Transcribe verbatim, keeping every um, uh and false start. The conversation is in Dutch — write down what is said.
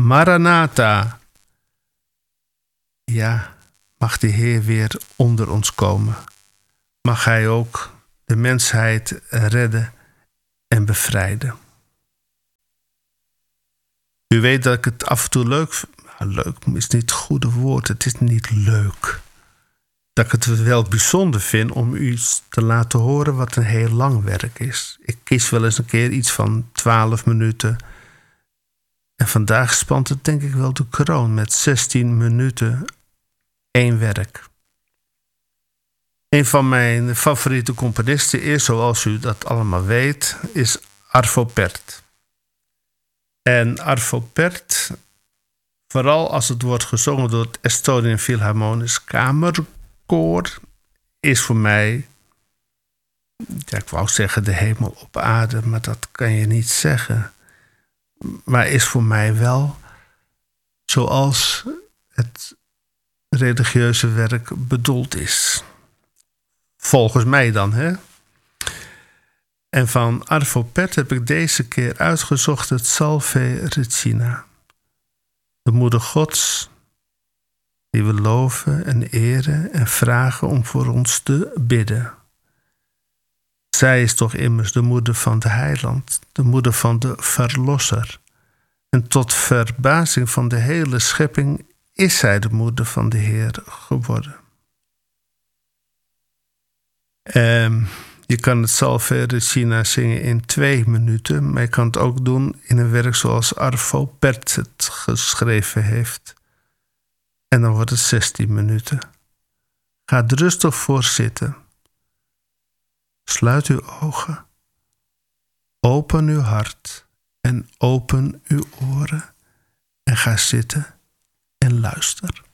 Maranatha. Ja, mag de Heer weer onder ons komen. Mag Hij ook de mensheid redden en bevrijden. U weet dat ik het af en toe leuk... Nou, leuk is niet het goede woord. Het is niet leuk. Dat ik het wel bijzonder vind om u te laten horen wat een heel lang werk is. Ik kies wel eens een keer iets van twaalf minuten. En vandaag spant het denk ik wel de kroon met zestien minuten één werk. Een van mijn favoriete componisten is, zoals u dat allemaal weet, is Arvo Pärt. En Arvo Pärt, vooral als het wordt gezongen door het Estonian Philharmonisch Kamerkoor, is voor mij, ja, ik wou zeggen de hemel op aarde, maar dat kan je niet zeggen. Maar is voor mij wel zoals het religieuze werk bedoeld is. Volgens mij dan, hè? En van Arvo Pärt heb ik deze keer uitgezocht het Salve Regina. De moeder Gods, die we loven en eren en vragen om voor ons te bidden. Zij is toch immers de moeder van de heiland, de moeder van de verlosser. En tot verbazing van de hele schepping is zij de moeder van de Heer geworden. Um, je kan het Salve Regina zingen in twee minuten, maar je kan het ook doen in een werk zoals Arvo Pärt het geschreven heeft. En dan wordt het zestien minuten. Ga er rustig voor zitten. Sluit uw ogen. Open uw hart en open uw oren. En ga zitten en luister.